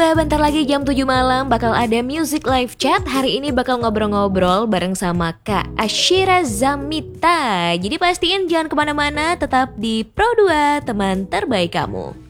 bentar lagi jam 7 malam bakal ada Music Live Chat. Hari ini bakal ngobrol-ngobrol bareng sama Kak Ashira Zamita. Jadi pastiin jangan kemana-mana, tetap di Pro 2, teman terbaik kamu.